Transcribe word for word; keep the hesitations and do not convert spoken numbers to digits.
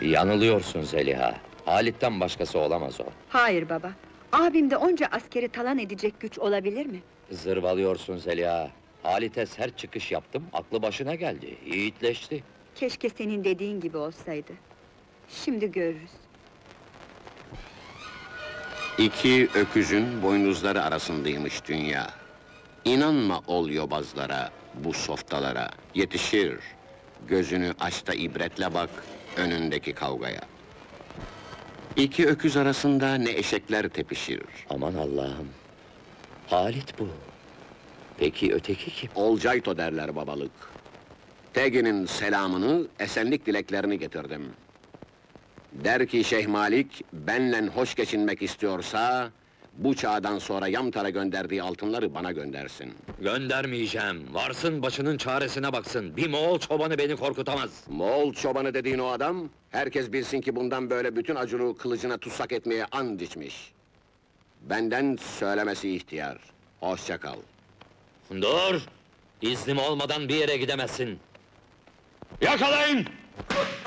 Yanılıyorsun Zeliha. Halit'ten başkası olamaz o. Hayır baba. Abimde onca askeri talan edecek güç olabilir mi? Zırvalıyorsun Zeliha. Halit'e sert çıkış yaptım, aklı başına geldi, yiğitleşti. Keşke senin dediğin gibi olsaydı. Şimdi görürüz. İki öküzün boynuzları arasındaymış dünya. İnanma ol yobazlara, bu softalara. Yetişir. Gözünü aç da ibretle bak önündeki kavgaya. İki öküz arasında ne eşekler tepişir. Aman Allah'ım! Halit bu! Peki öteki kim? Olcayto derler babalık. Tegin'in selamını, esenlik dileklerini getirdim. Der ki Şeyh Malik, benle hoş geçinmek istiyorsa... ...bu çağdan sonra Yamtar'a gönderdiği altınları bana göndersin. Göndermeyeceğim, varsın başının çaresine baksın! Bir Moğol çobanı beni korkutamaz! Moğol çobanı dediğin o adam... ...herkes bilsin ki bundan böyle bütün Acun'u kılıcına tutsak etmeye and içmiş. Benden söylemesi ihtiyar. Hoşça kal. Dur! İznim olmadan bir yere gidemezsin! Yakalayın!